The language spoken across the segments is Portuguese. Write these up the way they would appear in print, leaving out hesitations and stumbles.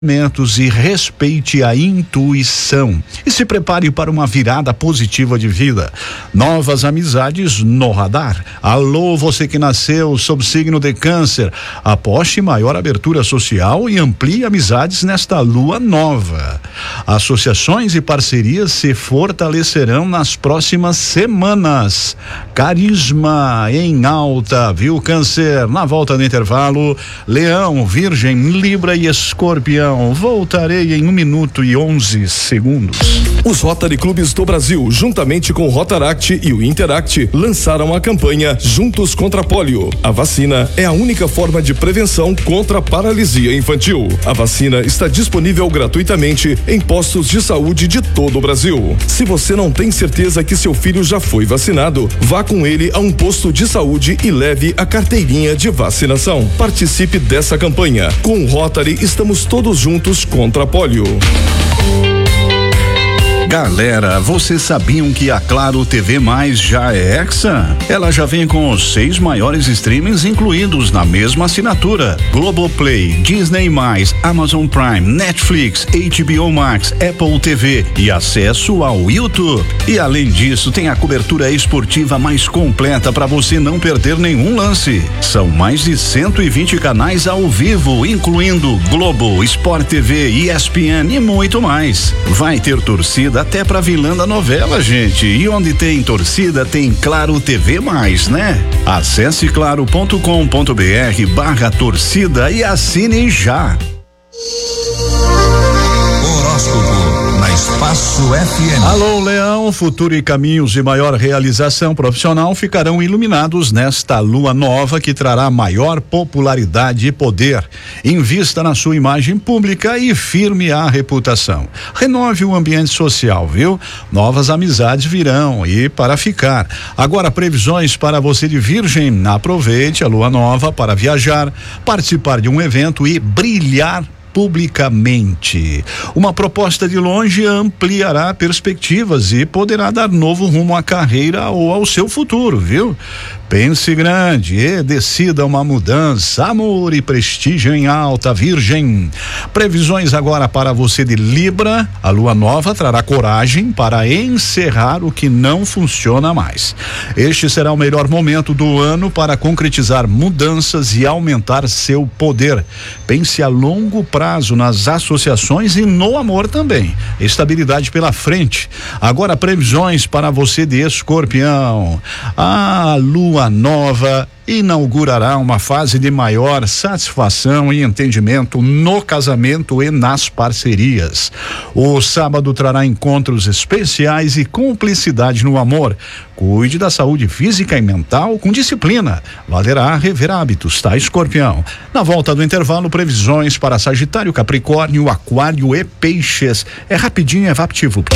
e respeite a intuição e se prepare para uma virada positiva de vida. Novas amizades no radar. Alô, você que nasceu sob signo de Câncer, aposte maior abertura social e amplie amizades nesta lua nova. Associações e parcerias se fortalecerão nas próximas semanas. Carisma em alta, viu, Câncer? Na volta do intervalo, Leão, Virgem, Libra e Escorpião. Voltarei em 1 minuto e 11 segundos. Os Rotary Clubes do Brasil, juntamente com o Rotaract e o Interact, lançaram a campanha Juntos contra a Polio. A vacina é a única forma de prevenção contra a paralisia infantil. A vacina está disponível gratuitamente em postos de saúde de todo o Brasil. Se você não tem certeza que seu filho já foi vacinado, vá com ele a um posto de saúde e leve a carteirinha de vacinação. Participe dessa campanha. Com o Rotary, estamos todos juntos contra a polio. Galera, vocês sabiam que a Claro TV Mais já é Hexa? Ela já vem com os 6 maiores streamings incluídos na mesma assinatura: Globoplay, Disney+, Amazon Prime, Netflix, HBO Max, Apple TV e acesso ao YouTube. E além disso, tem a cobertura esportiva mais completa para você não perder nenhum lance. São mais de 120 canais ao vivo, incluindo Globo, Sport TV, ESPN e muito mais. Vai ter torcida até pra vilã da novela, gente. E onde tem torcida, tem Claro TV Mais, né? Acesse claro.com.br/torcida e assine já. Horóscopo na Espaço FM. Alô, Leão, futuro e caminhos de maior realização profissional ficarão iluminados nesta lua nova que trará maior popularidade e poder. Invista na sua imagem pública e firme a reputação. Renove o ambiente social, viu? Novas amizades virão e para ficar. Agora, previsões para você de Virgem. Aproveite a lua nova para viajar, participar de um evento e brilhar publicamente. Uma proposta de longe ampliará perspectivas e poderá dar novo rumo à carreira ou ao seu futuro, viu? Pense grande e decida uma mudança. Amor e prestígio em alta, Virgem. Previsões agora para você de Libra. A lua nova trará coragem para encerrar o que não funciona mais. Este será o melhor momento do ano para concretizar mudanças e aumentar seu poder. Pense a longo prazo nas associações e no amor também. Estabilidade pela frente. Agora, previsões para você de Escorpião. A lua nova inaugurará uma fase de maior satisfação e entendimento no casamento e nas parcerias. O sábado trará encontros especiais e cumplicidade no amor. Cuide da saúde física e mental com disciplina. Valerá rever hábitos, tá, Escorpião? Na volta do intervalo, previsões para Sagitário, Capricórnio, Aquário e Peixes. É rapidinho, é VaptVupt.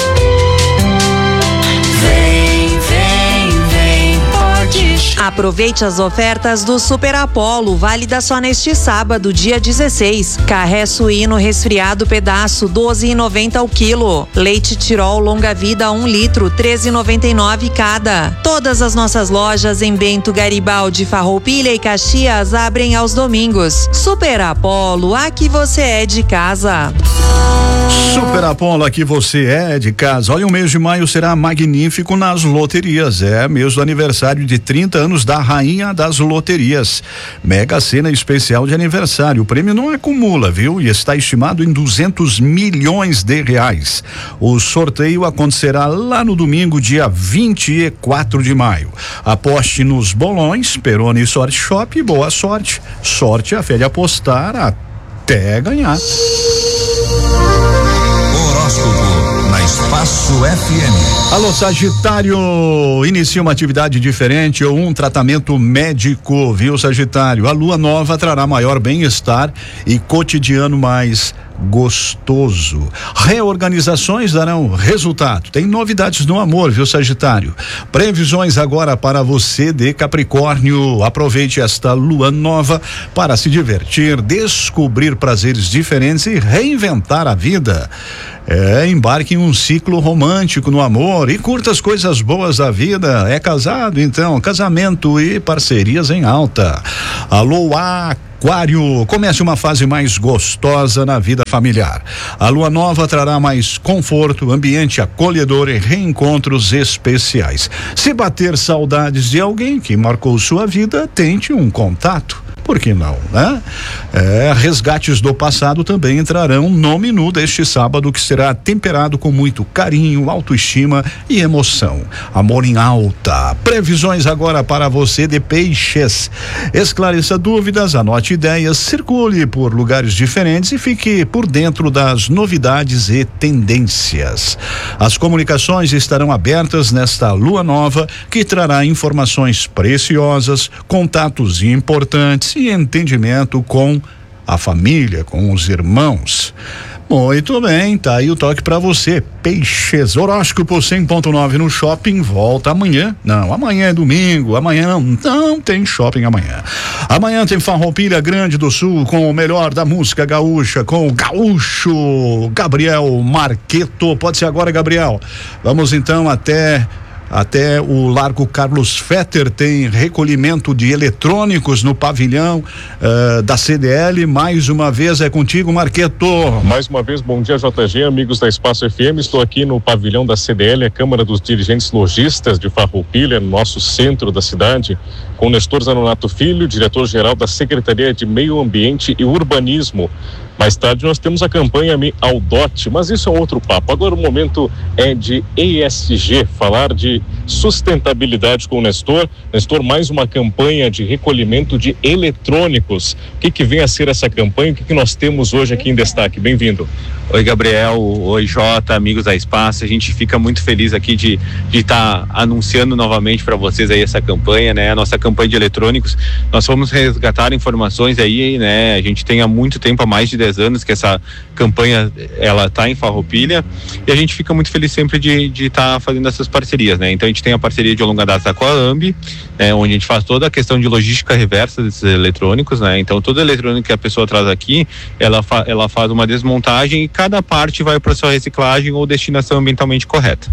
Aproveite as ofertas do Super Apollo, válida só neste sábado, dia 16. Carré suíno resfriado pedaço, 12,90 ao quilo. Leite Tirol longa vida 1 litro, 13,99 cada. Todas as nossas lojas em Bento, Garibaldi, Farroupilha e Caxias abrem aos domingos. Super Apollo, aqui você é de casa. Super Apollo, aqui você é de casa. Olha, o mês de maio será magnífico nas loterias. É mês do aniversário de 30 anos da Rainha das Loterias. Mega Sena especial de aniversário. O prêmio não acumula, viu? E está estimado em 200 milhões de reais. O sorteio acontecerá lá no domingo, dia 24 de maio. Aposte nos bolões, Peroni Sorte Shop e boa sorte. Sorte a fé de apostar até ganhar. Horóscopo na Espaço FM. Alô, Sagitário, inicia uma atividade diferente ou um tratamento médico, viu, Sagitário? A lua nova trará maior bem-estar e cotidiano mais gostoso. Reorganizações darão resultado. Tem novidades no amor, viu, Sagitário? Previsões agora para você de Capricórnio. Aproveite esta lua nova para se divertir, descobrir prazeres diferentes e reinventar a vida. Embarque em um ciclo romântico no amor e curta as coisas boas da vida. É casado, então, casamento e parcerias em alta. Alô, Aquário, comece uma fase mais gostosa na vida familiar. A lua nova trará mais conforto, ambiente acolhedor e reencontros especiais. Se bater saudades de alguém que marcou sua vida, tente um contato. Por que não, né? Resgates do passado também entrarão no menu deste sábado, que será temperado com muito carinho, autoestima e emoção. Amor em alta. Previsões agora para você de Peixes. Esclareça dúvidas, anote ideias, circule por lugares diferentes e fique por dentro das novidades e tendências. As comunicações estarão abertas nesta lua nova, que trará informações preciosas, contatos importantes e entendimento com a família, com os irmãos. Muito bem, tá aí o toque para você. Peixes, horóscopo 100.9 no shopping, volta amanhã. Não, amanhã é domingo, amanhã não tem shopping amanhã. Amanhã tem Farroupilha Grande do Sul com o melhor da música gaúcha, com o gaúcho Gabriel Marqueto. Pode ser agora, Gabriel. Vamos então até o Largo Carlos Fetter, tem recolhimento de eletrônicos no pavilhão da CDL. Mais uma vez é contigo, Marqueto. Mais uma vez, bom dia, JG, amigos da Espaço FM. Estou aqui no pavilhão da CDL, a Câmara dos Dirigentes Lojistas de Farroupilha, no nosso centro da cidade, com Nestor Zanonato Filho, diretor-geral da Secretaria de Meio Ambiente e Urbanismo. Mais tarde nós temos a campanha Me Aldote, mas isso é outro papo. Agora o momento é de ESG, falar de sustentabilidade com o Nestor. Nestor, mais uma campanha de recolhimento de eletrônicos. O que vem a ser essa campanha? O que nós temos hoje aqui em destaque? Bem-vindo. Oi, Gabriel. Oi, Jota, amigos da Espaço. A gente fica muito feliz aqui de estar anunciando novamente para vocês aí essa campanha, né? A nossa campanha de eletrônicos. Nós fomos resgatar informações aí, né? A gente tem há muito tempo, há mais de 10 anos que essa campanha, ela tá em Farroupilha, e a gente fica muito feliz sempre de estar fazendo essas parcerias, né? Então a gente tem a parceria de longa data com a AMB, onde a gente faz toda a questão de logística reversa desses eletrônicos, né? Então todo eletrônico que a pessoa traz aqui, ela faz uma desmontagem e cada parte vai para sua reciclagem ou destinação ambientalmente correta.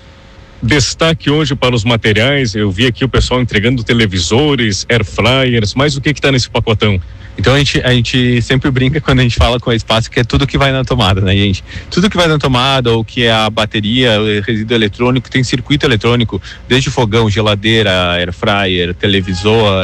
Destaque hoje para os materiais, eu vi aqui o pessoal entregando televisores, air fryers, mas o que está nesse pacotão? Então a gente sempre brinca quando a gente fala com a Espaço que é tudo que vai na tomada, né, gente? Tudo que vai na tomada, ou que é a bateria, o resíduo eletrônico, tem circuito eletrônico, desde fogão, geladeira, air fryer, televisor,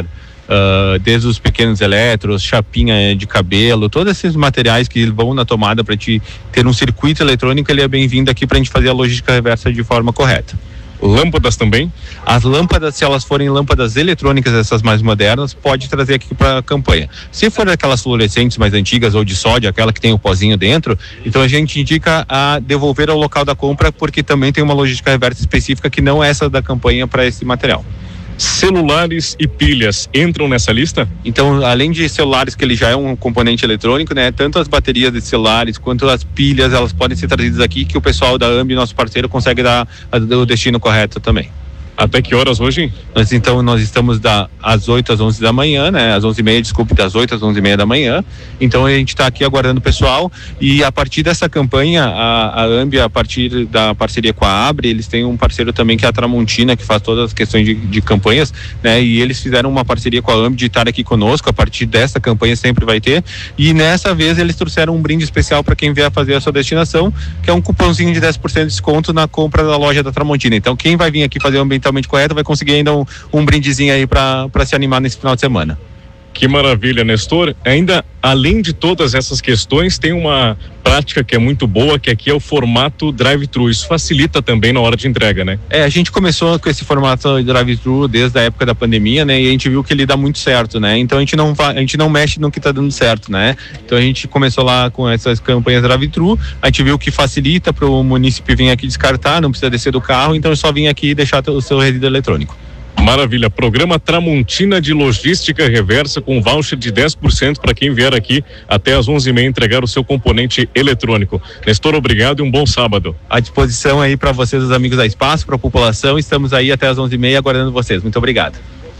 desde os pequenos eletros, chapinha de cabelo, todos esses materiais que vão na tomada para te ter um circuito eletrônico, ele é bem-vindo aqui para a gente fazer a logística reversa de forma correta. Lâmpadas também? As lâmpadas, se elas forem lâmpadas eletrônicas, essas mais modernas, pode trazer aqui para a campanha. Se for aquelas fluorescentes mais antigas ou de sódio, aquela que tem o pozinho dentro, então a gente indica a devolver ao local da compra, porque também tem uma logística reversa específica que não é essa da campanha para esse material. Celulares e pilhas entram nessa lista? Então, além de celulares, que ele já é um componente eletrônico, né? Tanto as baterias de celulares quanto as pilhas, elas podem ser trazidas aqui, que o pessoal da AMB, nosso parceiro, consegue dar o destino correto também. Até que horas hoje? Nós estamos às 8 às 11 da manhã, né? Às 11h30, desculpe, das 8 às 11h30 da manhã. Então a gente está aqui aguardando o pessoal, e a partir dessa campanha, a AMB, a partir da parceria com a Abre, eles têm um parceiro também que é a Tramontina, que faz todas as questões de campanhas, né? E eles fizeram uma parceria com a AMB de estar aqui conosco. A partir dessa campanha sempre vai ter, e nessa vez eles trouxeram um brinde especial para quem vier fazer a sua destinação, que é um cupomzinho de 10% de desconto na compra da loja da Tramontina. Então quem vai vir aqui fazer o ambientalmente correto vai conseguir ainda um brindezinho aí para se animar nesse final de semana. Que maravilha, Nestor. Ainda, além de todas essas questões, tem uma prática que é muito boa, que aqui é o formato drive-thru. Isso facilita também na hora de entrega, né? A gente começou com esse formato drive-thru desde a época da pandemia, né? E a gente viu que ele dá muito certo, né? Então a gente não mexe no que tá dando certo, né? Então a gente começou lá com essas campanhas drive-thru, a gente viu que facilita para o munícipe vir aqui descartar, não precisa descer do carro, então é só vir aqui e deixar o seu resíduo eletrônico. Maravilha, programa Tramontina de Logística Reversa com voucher de 10% para quem vier aqui até às 11h30 entregar o seu componente eletrônico. Nestor, obrigado e um bom sábado. À disposição aí para vocês, os amigos da Espaço, para a população, estamos aí até às 11h30 aguardando vocês. Muito obrigado.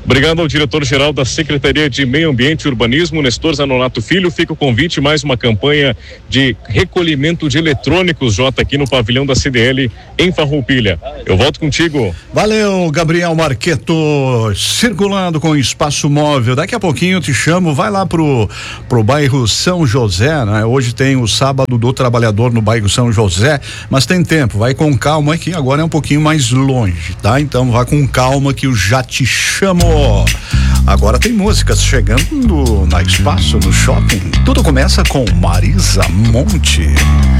Obrigado ao diretor-geral da Secretaria de Meio Ambiente e Urbanismo, Nestor Zanonato Filho. Fica o convite, mais uma campanha de recolhimento de eletrônicos, Jota, aqui no pavilhão da CDL em Farroupilha. Eu volto contigo. Valeu, Gabriel Marqueto, circulando com espaço móvel. Daqui a pouquinho eu te chamo, vai lá pro bairro São José, né? Hoje tem o sábado do trabalhador no bairro São José, mas tem tempo, vai com calma que agora é um pouquinho mais longe, tá? Então vá com calma que eu já te chamo. Agora tem músicas chegando na Espaço, no shopping. Tudo começa com Marisa Monte.